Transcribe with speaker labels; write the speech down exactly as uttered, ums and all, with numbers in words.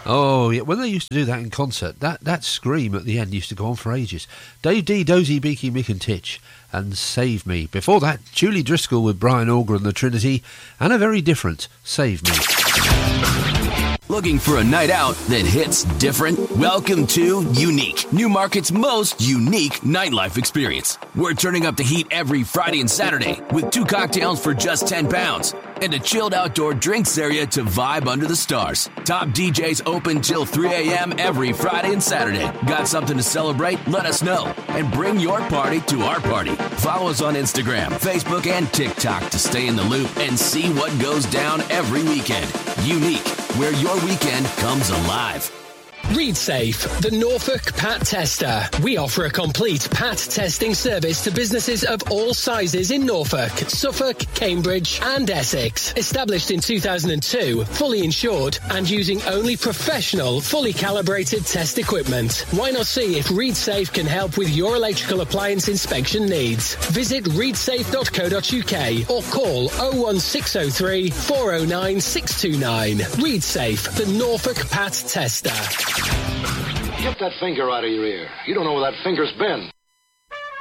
Speaker 1: Oh, yeah, when they used to do that in concert, that, that scream at the end used to go on for ages. Dave D, Dozy, Beaky, Mick and Titch, and Save Me. Before that, Julie Driscoll with Brian Auger and the Trinity, and a very different Save Me.
Speaker 2: Looking for a night out that hits different? Welcome to Unique, Newmarket's most unique nightlife experience. We're turning up the heat every Friday and Saturday with two cocktails for just ten pounds and a chilled outdoor drinks area to vibe under the stars. Top D Js open till three a.m. every Friday and Saturday. Got something to celebrate? Let us know and bring your party to our party. Follow us on Instagram, Facebook, and TikTok to stay in the loop and see what goes down every weekend. Unique, where your weekend comes alive.
Speaker 3: ReadSafe, the Norfolk Pat Tester. We offer a complete Pat testing service to businesses of all sizes in Norfolk, Suffolk, Cambridge and Essex. Established in two thousand two, fully insured and using only professional, fully calibrated test equipment. Why not see if ReadSafe can help with your electrical appliance inspection needs? Visit read safe dot co dot uk or call oh one six oh three, four oh nine, six two nine. ReadSafe, the Norfolk Pat Tester.
Speaker 4: Get that finger out of your ear. You don't know where that finger's been.